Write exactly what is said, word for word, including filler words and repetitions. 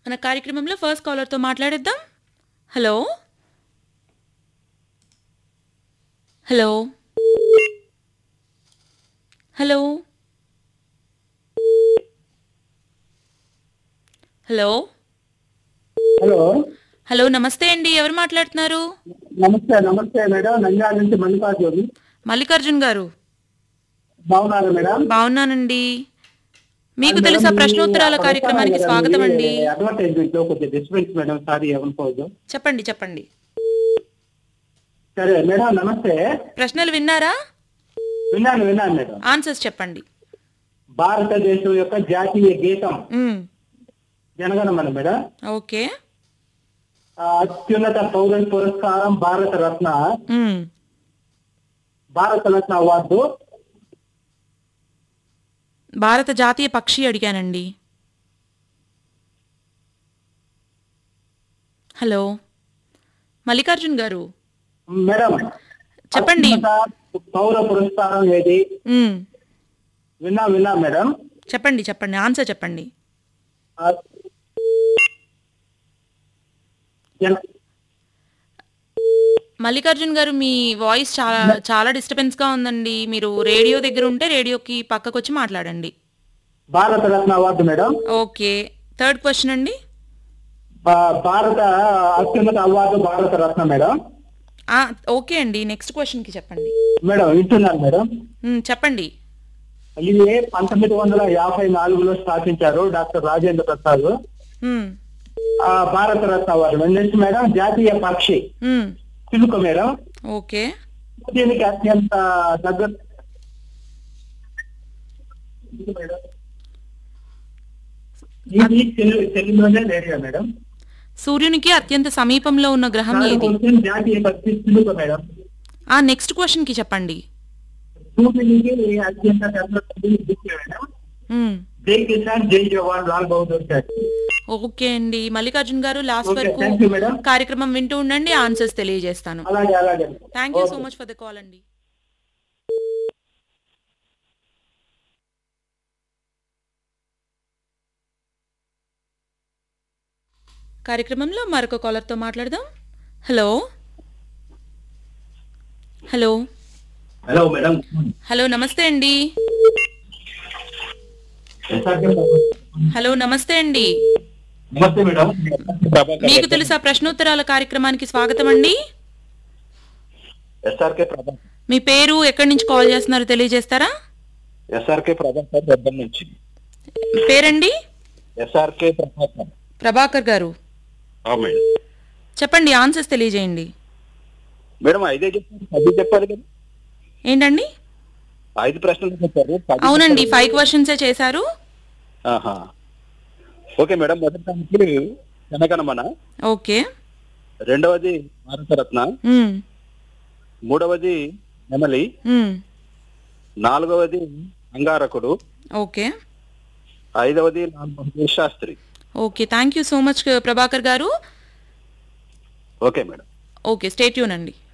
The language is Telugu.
మన కార్యక్రమంలో ఫస్ట్ కాలర్తో మాట్లాడేద్దాం. Hello hello hello hello hello hello నమస్తే అండి, ఎవరు మాట్లాడుతున్నారు? నమస్తే నమస్తే మేడం, నంద్యాల నుంచి మల్లికార్జున్. మల్లికార్జున్ గారు బాగున్నారు మేడం? బాగున్నానండి. మీకు మేడం, తెలుసా మీ ప్రశ్నోత్తరాల అక్కడ కార్యక్రమానికి మేడం, స్వాగతం ఇది అండి. అడ్వర్టైజ్మెంట్ లో కొద్దిగా డిస్టర్బెన్స్ మేడం, సారీ ఏమనుకోవద్దు. చెప్పండి చెప్పండి. సరే మేడం, నమస్తే. ప్రశ్నలు విన్నారా? విన్నాను విన్నాను మేడం. ఆన్సర్స్ చెప్పండి. భారతదేశం యొక్క జాతీయ గీతం మ్మ్. జనగణమన మేడం. ఓకే. ఆ, అత్యున్నత పౌర పురస్కారం భారత రత్న. మ్మ్. భారత రత్న అవార్డు. భారత జాతీయ పక్షి అడిగానండి. హలో మల్లికార్జున్ గారు మేడం చెప్పండి. అత్యున్నత పౌర పురస్కారం ఏది? మ్మ్. విన్నా విన్నా మేడం. చెప్పండి చెప్పండి ఆన్సర్ చెప్పండి. ఆ, జన- మల్లికార్జున్ గారు మీ వాయిస్ చాలా చాలా డిస్టర్బెన్స్ గా ఉందండి. మీరు రేడియో దగ్గర ఉంటే రేడియోకి పక్కకు వచ్చి మాట్లాడండి. Bharat Ratna award madam. Okay. Third question అండి. భా- భారత అత్యున్నత అవార్డు భారత రత్న మేడం. ఆ, ఓకే అండి, నెక్స్ట్ క్వశ్చన్ కి చెప్పండి. మేడం వింటున్నాను మేడం. మ్మ్, చెప్పండి. ఇది పంతొమ్మిది వందల యాభై నాలుగులో స్థాపించారు డాక్టర్ రాజేంద్ర ప్రసాద్. మ్మ్. ఆ Bharat Ratna award next madam జాతీయ పక్షి మ్మ్. చిలుక మేడం. ఓకే. దీనికి అత్యంత దగ్గర ఇది తెలు- తెలుగులోనే రేడియో మేడం. సూర్యునికి అత్యంత సమీపంలో ఉన్న గ్రహం నాలుగు ఏది? క్వశ్చన్ జాతీయ పక్షి చిలుక మేడం. ఆ నెక్స్ట్ క్వశ్చన్ కి చెప్పండి. సూర్యునికి అత్యంత దగ్గర మేడం. మ్మ్. జై కిసాన్ జై జవాన్ లాల్ బహదూర్ శాస్త్రి. ఓకే అండి మల్లికార్జున్ గారు, లాస్ట్ ఓకే, వరకు థ్యాంక్ యూ మేడం. కార్యక్రమం వింటూ ఉండండి, ఆన్సర్స్ తెలియజేస్తాను. అలాగే అలాగే thank you so okay. Much for the call అండి. కార్యక్రమంలో మరొక కాలర్తో మాట్లాడదాం. Hello hello hello madam. Hello నమస్తే అండి. హలో నమస్తే అండి. నమస్తే మేడం. మీకు తెలుసా ప్రశ్నోత్తరాల కార్యక్రమానికి స్వాగతం అండి. ఎస్ఆర్కే ప్రభాకర్. మీ పేరు, ఎక్కడి నుంచి కాల్ చేస్తున్నారో తెలియజేస్తారా? ఎస్ఆర్కే ప్రభాకర్ దద్దం నుంచి. పేరండి? ఎస్ఆర్కే ప్రభాకర్. ప్రభాకర్ గారు ఆ మేడం. చెప్పండి, ఆన్సర్స్ తెలియజేయండి. మేడం ఐదే చెప్పారు, పది చెప్పారు కదా? ఏంటండి? ఐదు ప్రశ్నలు చెప్పారు, పది అవునండి, చెప్పారు. ఫైవ్ క్వశ్చన్సే చేశారు. ఆహా. ఓకే మేడం, మొదటి జనగణమన, ఓకే. రెండవది భారతరత్న, మ్మ్. మూడవది నెమలి, మ్మ్. నాలుగవది అంగారకుడు, ఓకే ఐదవది Lal Bahadur Sastry. Okay thank you so much Prabhakar గారు. Okay madam. Okay stay tune అండి.